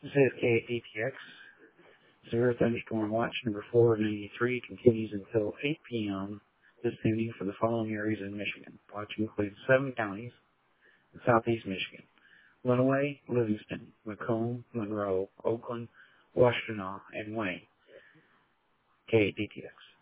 This is KATX. Severe thunderstorm watch number 493 continues until 8 p.m. this evening for the following areas in Michigan. Watch includes 7 counties in southeast Michigan: Lenawee, Livingston, Macomb, Monroe, Oakland, Washtenaw, and Wayne. KATX.